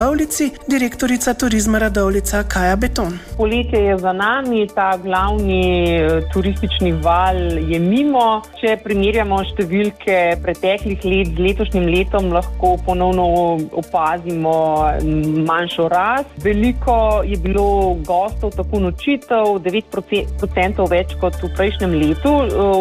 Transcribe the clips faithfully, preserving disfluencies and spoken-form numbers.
Radovljici, direktorica Turizma Radovljica Kaja Beton. Poletje je za nami, ta glavni turistični val je mimo. Če primerjamo številke preteklih let z letošnjim letom, lahko ponovno opazimo manjšo rast. Veliko je bilo gostov, tako nočitev, devet procentov več kot v prejšnjem letu.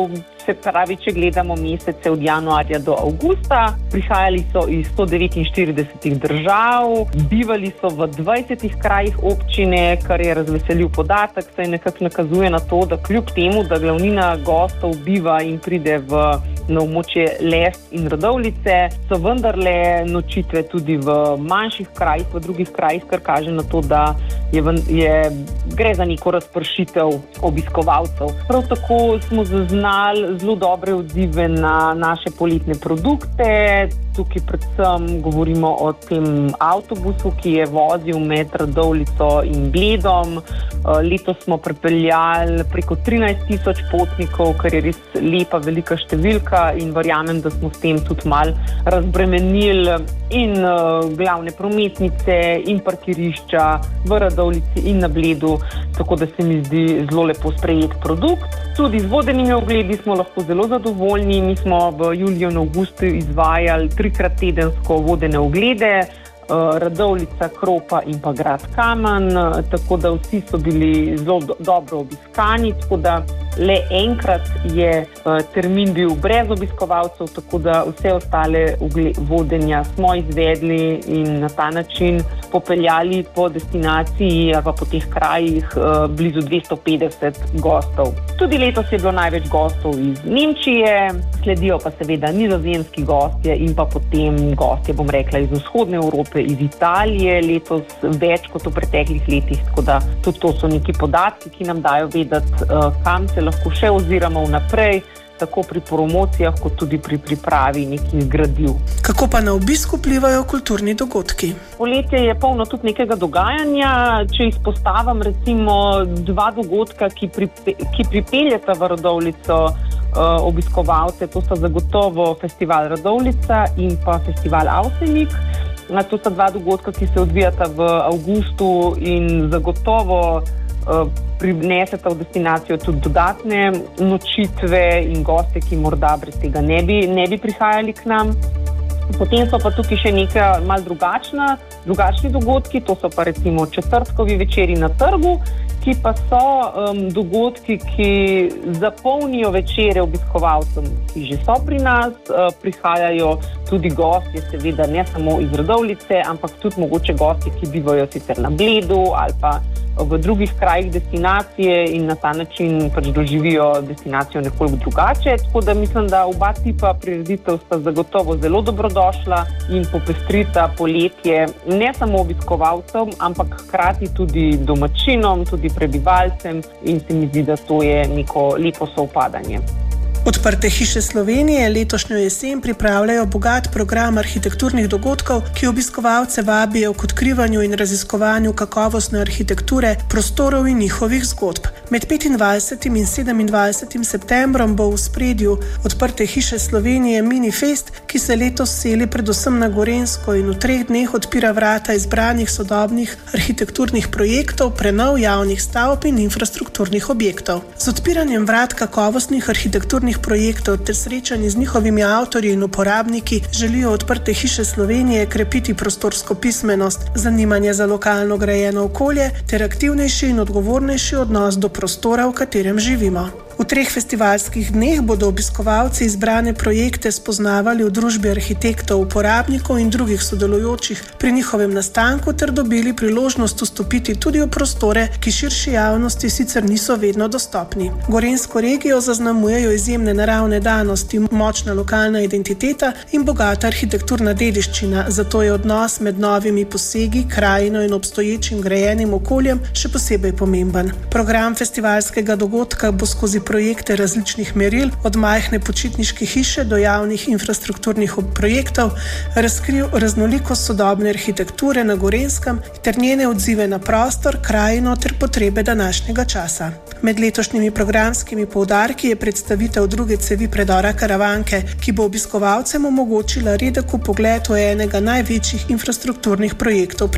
Se pravi, če gledamo mesece od januarja do avgusta, prihajali so iz sto devetinštirideset držav, bivali so v dvajsetih krajih občine, kar je razveseljiv podatek, saj nekako nakazuje na to, da kljub temu, da glavnina gostov biva in pride v na območje Lest in Radovljice, so vendarle nočitve tudi v manjših krajih, v drugih krajih, kar kaže na to, da je, je, gre za neko razpršitev obiskovalcev. Prav tako smo zaznali zelo dobre odzive na naše poletne produkte. Tukaj predvsem govorimo o tem avtobusu, ki je vozil med Radovljico in Bledom. Letos smo pripeljali preko trinajst tisoč potnikov, kar je res lepa, velika številka in verjamem, da smo s tem tudi malo razbremenili in glavne prometnice in parkirišča v Radovljici in na Bledu, tako da se mi zdi zelo lepo sprejet produkt. Tudi z vodenimi ogledi smo lahko zelo zadovoljni. Mi smo v juliju in avgustu izvajali trikrat tedensko vodene oglede, Radovljica, Kropa in pa Grad Kamen, tako da vsi so bili zelo do, dobro obiskani, tako da le enkrat je termin bil brez obiskovalcev, tako da vse ostale vodenja smo izvedli in na ta način popeljali po destinaciji ali pa po teh krajih blizu dvesto petdeset gostov. Tudi letos je bilo največ gostov iz Nemčije, sledijo pa seveda nizozemski gostje in pa potem gostje, bom rekla, iz vzhodne Evrope, iz Italije, letos več kot v preteklih letih, tako da tudi to so neki podatki, ki nam dajo vedeti, kam se lahko še oziramo vnaprej, tako pri promocijah, kot tudi pri pripravi nekih gradiv. Kako pa na obisk vplivajo kulturni dogodki? Poletje je polno tudi nekega dogajanja. Če izpostavim recimo dva dogodka, ki, pripe, ki pripeljata v Radovljico uh, obiskovalce, to sta zagotovo festival Radovljica in pa festival Avsenik. To sta dva dogodka, ki se odvijata v avgustu in zagotovo uh, prineseta v destinacijo tudi dodatne nočitve in goste, ki morda brez tega ne bi, ne bi prihajali k nam. Potem so pa tukaj še nekaj malo drugačna, drugačni dogodki, to so pa recimo četrtkovi večeri na trgu, ki pa so um, dogodki, ki zapolnijo večere obiskovalcem, ki že so pri nas, uh, prihajajo tudi gostje, seveda ne samo iz Radovljice, ampak tudi mogoče gostje, ki bivajo sicer na Bledu ali pa v drugih krajih destinacije in na ta način pač doživijo destinacijo nekoliko drugače. Tako da mislim, da oba tipa prireditev sta zagotovo zelo dobrodošla in popestrita poletje ne samo obiskovalcem, ampak hkrati tudi domačinom, tudi prebivalcem in se mi zdi, da to je neko lepo sovpadanje. Odprte hiše Slovenije letošnjo jesen pripravljajo bogat program arhitekturnih dogodkov, ki obiskovalce vabijo k odkrivanju in raziskovanju kakovostne arhitekture, prostorov in njihovih zgodb. Med petindvajsetim in sedemindvajsetim septembrom bo v spredju Odprte hiše Slovenije Minifest, ki se letos seli predvsem na Gorenjsko in v treh dneh odpira vrata izbranih sodobnih arhitekturnih projektov, prenov javnih stavb in infrastrukturnih objektov. Z odpiranjem vrat kakovostnih arhitekturnih projektov ter srečanji z njihovimi avtorji in uporabniki želijo Odprte hiše Slovenije krepiti prostorsko pismenost, zanimanje za lokalno grajeno okolje ter aktivnejši in odgovornejši odnos do prostora, v katerem živimo. V treh festivalskih dneh bodo obiskovalci izbrane projekte spoznavali v družbi arhitektov, uporabnikov in drugih sodelujočih pri njihovem nastanku ter dobili priložnost vstopiti tudi v prostore, ki širši javnosti sicer niso vedno dostopni. Gorenjsko regijo zaznamujejo izjemne naravne danosti, močna lokalna identiteta in bogata arhitekturna dediščina, zato je odnos med novimi posegi, krajino in obstoječim grajenim okoljem še posebej pomemben. Program festivalskega dogodka bo skozi projekte različnih meril, od majhne počitniške hiše do javnih infrastrukturnih projektov, razkril raznolikost sodobne arhitekture na Gorenjskem ter njene odzive na prostor, krajino ter potrebe današnjega časa. Med letošnjimi programskimi poudarki je predstavitev druge cevi predora Karavanke, ki bo obiskovalcem omogočila redek vpogled v enega največjih infrastrukturnih projektov